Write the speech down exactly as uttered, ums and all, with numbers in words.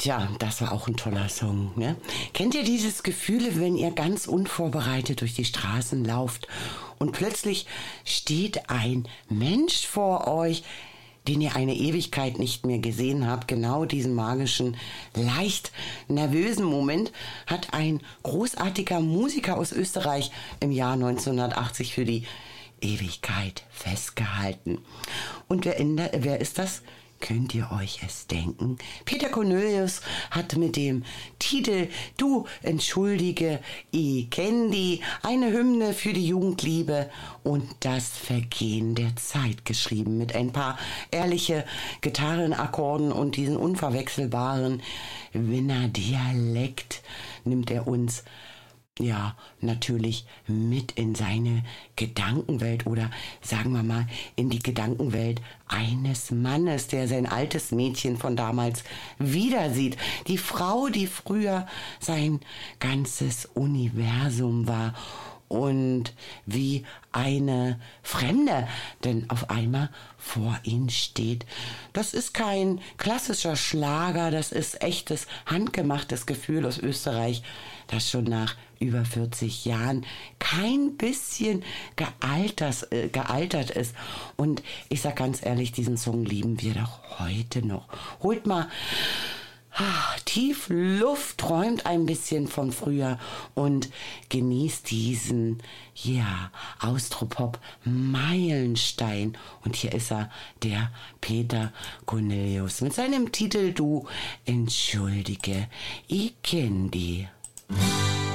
Tja, das war auch ein toller Song, ne? Kennt ihr dieses Gefühl, wenn ihr ganz unvorbereitet durch die Straßen lauft und plötzlich steht ein Mensch vor euch, den ihr eine Ewigkeit nicht mehr gesehen habt? Genau diesen magischen, leicht nervösen Moment hat ein großartiger Musiker aus Österreich im Jahr neunzehnhundertachtzig für die Ewigkeit festgehalten. Und wer, in der, wer ist das? Könnt ihr euch es denken? Peter Cornelius hat mit dem Titel Du entschuldige, ich kenn die, eine Hymne für die Jugendliebe und das Vergehen der Zeit geschrieben, mit ein paar ehrliche Gitarrenakkorden und diesen unverwechselbaren Wiener Dialekt nimmt er uns ja, natürlich mit in seine Gedankenwelt oder sagen wir mal in die Gedankenwelt eines Mannes, der sein altes Mädchen von damals wieder sieht. Die Frau, die früher sein ganzes Universum war und wie eine Fremde, denn auf einmal vor ihm steht. Das ist kein klassischer Schlager, das ist echtes, handgemachtes Gefühl aus Österreich, das schon nach über vierzig Jahren kein bisschen gealtert, äh, gealtert ist. Und ich sag ganz ehrlich, diesen Song lieben wir doch heute noch. Holt mal Ah, tief Luft, träumt ein bisschen von früher und genießt diesen, ja, Austropop Meilenstein. Und hier ist er, der Peter Cornelius, mit seinem Titel Du entschuldige, ich kenn die.